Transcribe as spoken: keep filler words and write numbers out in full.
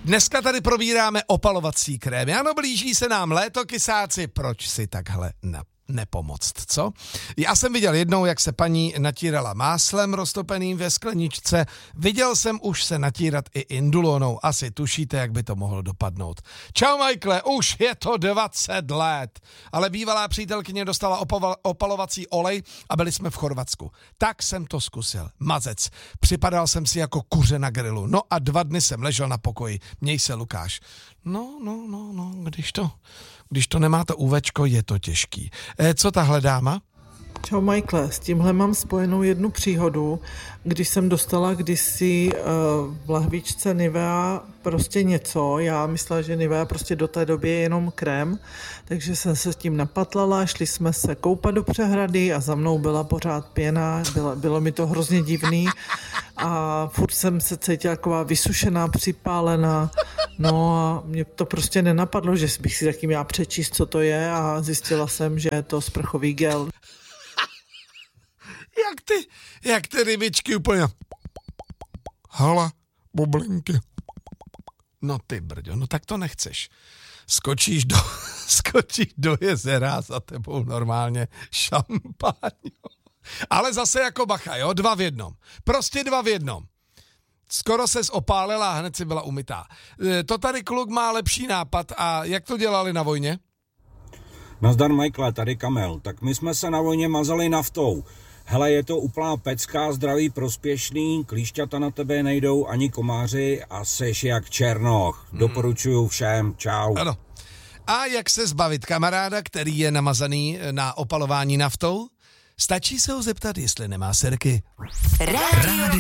Dneska tady probíráme opalovací krémy. Ano, blíží se nám léto, kysáci, proč si takhle na nepomoct, co? Já jsem viděl jednou, jak se paní natírala máslem roztopeným ve skleničce. Viděl jsem už se natírat i indulonou. Asi tušíte, jak by to mohlo dopadnout. Čau, Michaele, už je to dvacet let. Ale bývalá přítelkyně dostala opoval, opalovací olej a byli jsme v Chorvatsku. Tak jsem to zkusil. Mazec. Připadal jsem si jako kuře na grilu. No a dva dny jsem ležel na pokoji. Měj se, Lukáš. No, no, no, no, když to, když to nemá to úvečko, je to těžký. E, co tahle dáma? Čau, Michaele, s tímhle mám spojenou jednu příhodu, když jsem dostala kdysi uh, v lahvičce Nivea prostě něco, já myslela, že Nivea prostě do té doby je jenom krém, takže jsem se s tím napatlala, šli jsme se koupat do přehrady a za mnou byla pořád pěna, bylo, bylo mi to hrozně divný a furt jsem se cítila taková vysušená, připálená, no a mě to prostě nenapadlo, že bych si taky měla přečíst, co to je a zjistila jsem, že je to sprchový gel. Jak ty, jak ty rybičky úplně. Hala, bublinky. No ty brďo, no tak to nechceš. Skočíš do, skočíš do jezera za tebou normálně šampaň. Ale zase jako bacha, jo, dva v jednom. Prostě dva v jednom. Skoro ses opálila a hned si byla umytá. To tady kluk má lepší nápad a jak to dělali na vojně? Nazdar, Michaele, tady Kamel. Tak my jsme se na vojně mazali naftou. Hele, je to úplná pecka, zdraví, prospěšný, klíšťata na tebe nejdou ani komáři a seš jak černoch. Hmm. Doporučuju všem, čau. Ano. A jak se zbavit kamaráda, který je namazaný na opalování naftou? Stačí se ho zeptat, jestli nemá serky. Rádio